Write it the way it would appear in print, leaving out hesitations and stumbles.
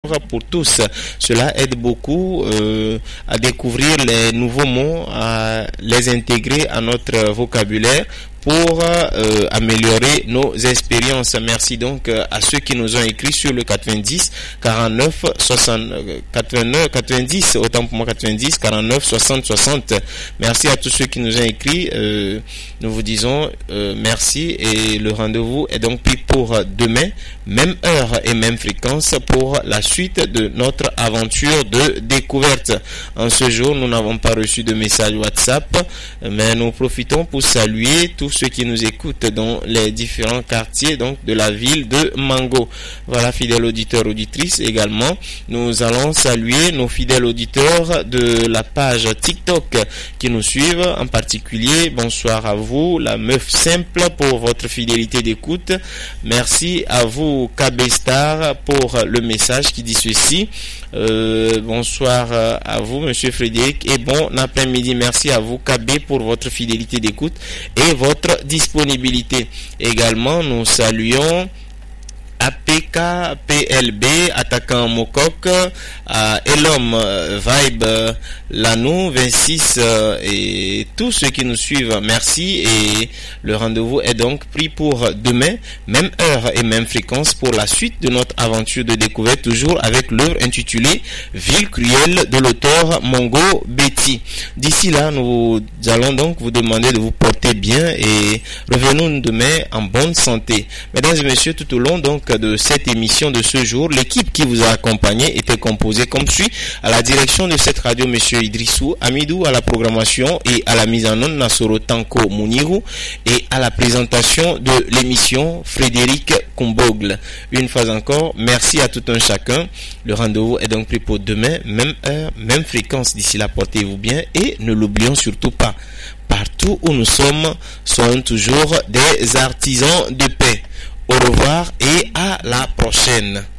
célèbres pour tous. Cela aide beaucoup à découvrir les nouveaux mots, à les intégrer à notre vocabulaire pour améliorer nos expériences. Merci donc à ceux qui nous ont écrit sur le 90 49 60 89 90, autant pour moi 90 49 60 60. Merci à tous ceux qui nous ont écrit. Nous vous disons merci et le rendez-vous est donc pris pour demain, même heure et même fréquence pour la suite de notre aventure de découverte. En ce jour, nous n'avons pas reçu de message WhatsApp, mais nous profitons pour saluer tous ceux qui nous écoutent dans les différents quartiers donc de la ville de Mango. Voilà, fidèles auditeurs, auditrices également. Nous allons saluer nos fidèles auditeurs de la page TikTok qui nous suivent en particulier. Bonsoir à vous, la meuf simple, pour votre fidélité d'écoute. Merci à vous, KB Star, pour le message qui dit ceci. Bonsoir à vous, monsieur Frédéric, et bon après-midi. Merci à vous, KB, pour votre fidélité d'écoute et votre disponibilité. Également, nous saluons APK PLB, attaquant Mokok, Elom Vibe Lanou 26 et tous ceux qui nous suivent. Merci, et le rendez-vous est donc pris pour demain, même heure et même fréquence pour la suite de notre aventure de découverte, toujours avec l'œuvre intitulée Ville cruelle de l'auteur Mongo Betty. D'ici là, nous allons donc vous demander de vous porter bien et revenons demain en bonne santé. Mesdames et messieurs, tout au long donc de cette émission de ce jour, l'équipe qui vous a accompagné était composée comme suit: à la direction de cette radio, monsieur Idrissou Amidou, à la programmation et à la mise en onde Nasoro Tanko Mounirou, et à la présentation de l'émission Frédéric Kumbogle. Une fois encore, merci à tout un chacun. Le rendez-vous est donc pris pour demain, même heure, même fréquence. D'ici là, portez-vous bien et ne l'oublions surtout pas, partout où nous sommes toujours des artisans de paix. Au revoir et à la prochaine.